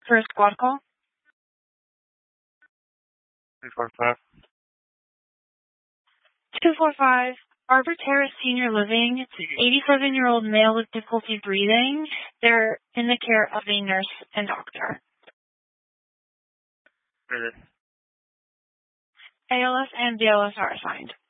for a squad call. 245. 245, Arbor Terrace Senior Living. 87-year-old male with difficulty breathing. They're in the care of a nurse and doctor. Really? ALS and BLS are assigned.